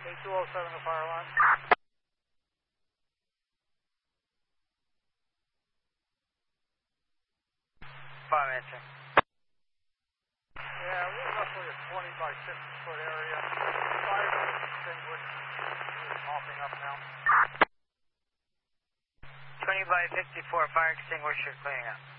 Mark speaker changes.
Speaker 1: A207 the fire line.
Speaker 2: 5 answer.
Speaker 1: Yeah, we're roughly a 20 by 50 foot area. Fire is extinguished. It's mopping up now.
Speaker 2: 20 by 54 fire extinguisher cleaning up.